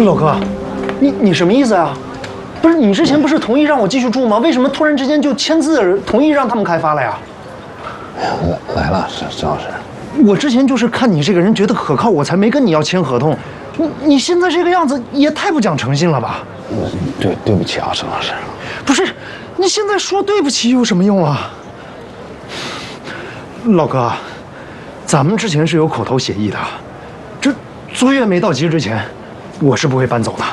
老哥，你什么意思啊？不是你之前不是同意让我继续住吗？为什么突然之间就签字同意让他们开发了呀？ 来了，沈老师。 我之前就是看你这个人觉得可靠，我才没跟你要签合同。你现在这个样子也太不讲诚信了吧？ 对不起啊，沈老师。 不是，你现在说对不起有什么用啊？老哥，咱们之前是有口头协议的，这租约没到期之前，我是不会搬走的。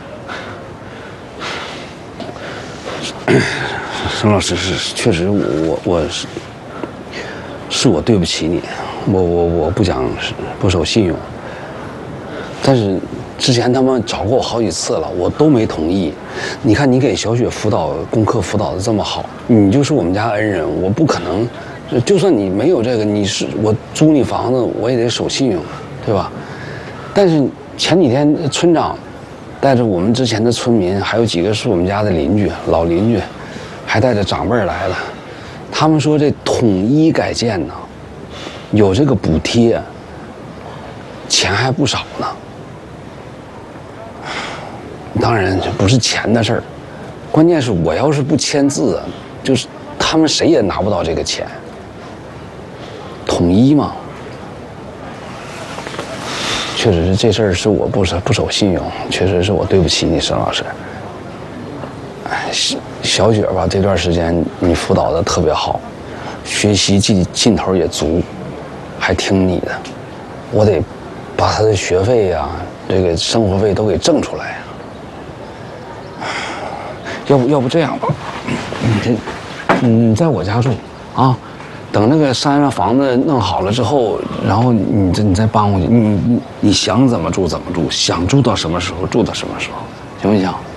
沈老师确实我是我对不起你，我不讲不守信用，但是之前他们找过我好几次了，我都没同意。你看你给小雪功课辅导的这么好，你就是我们家恩人，我不可能，就算你没有这个，我租你房子我也得守信用，对吧？但是前几天村长带着我们之前的村民，还有几个是我们家的老邻居，还带着长辈来了。他们说这统一改建呢，有这个补贴，钱还不少呢。当然这不是钱的事儿，关键是我要是不签字，就是他们谁也拿不到这个钱。统一嘛，确实是这事儿是我不守信用，确实是我对不起你，沈老师。小雪吧，这段时间你辅导的特别好，学习劲头也足，还听你的，我得把她的学费呀、这个生活费都给挣出来呀。要不这样吧，你在我家住啊，等那个山上房子弄好了之后，然后你再搬过去，你想怎么住怎么住，想住到什么时候住到什么时候，行不行？